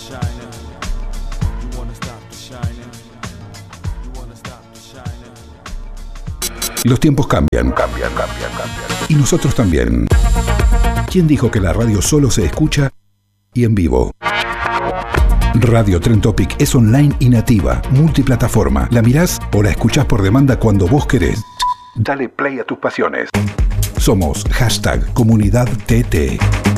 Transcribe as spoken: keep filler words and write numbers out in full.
Los tiempos cambian, cambian, cambian, cambian. Y nosotros también. ¿Quién dijo que la radio solo se escucha y en vivo? Radio Trend Topic es online y nativa, multiplataforma. La mirás o la escuchás por demanda cuando vos querés. Dale play a tus pasiones. Somos hashtag Comunidad T T.